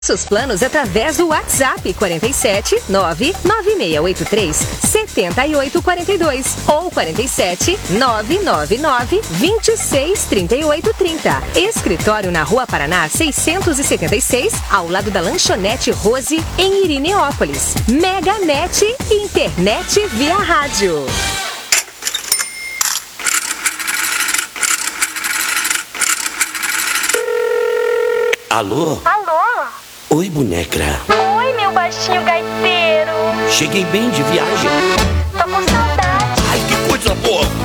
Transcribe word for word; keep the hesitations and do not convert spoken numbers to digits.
Seus planos através do WhatsApp quarenta e sete, nove nove seis oito três, sete oito quatro dois ou quarenta e sete, nove nove nove, vinte e seis, trinta e oito, trinta. Escritório na Rua Paraná seiscentos e setenta e seis, ao lado da Lanchonete Rose, em Irineópolis. Meganet, internet via rádio. Alô? Alô? Oi, boneca. Oi, meu baixinho gaiteiro. Cheguei bem de viagem. Tô com saudade. Ai, que coisa boa.